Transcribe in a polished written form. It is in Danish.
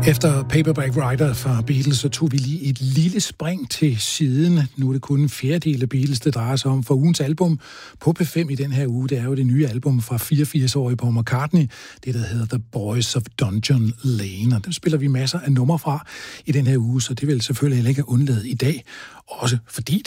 Efter Paperback Writer fra Beatles, så tog vi lige et lille spring til siden. Nu er det kun en fjerdedel af Beatles, det drejer sig om. For ugens album på P5 i den her uge, det er jo det nye album fra 84-årige Paul McCartney. Det, der hedder The Boys of Dungeon Lane. Og dem spiller vi masser af numre fra i den her uge, så det vil selvfølgelig heller ikke undlade i dag. Også fordi